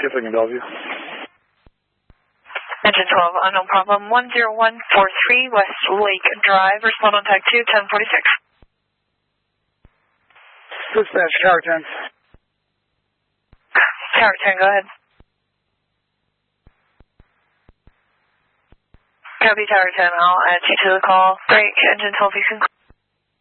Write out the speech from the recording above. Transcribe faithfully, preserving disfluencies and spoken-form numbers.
see if I can help you. Engine twelve, unknown problem, one zero one four three West Lake Drive, respond on tag two, ten forty-six. Dispatch, Tower ten. Tower ten, go ahead. Copy, Tower ten, I'll add you to the call. Break, engine twelve, you can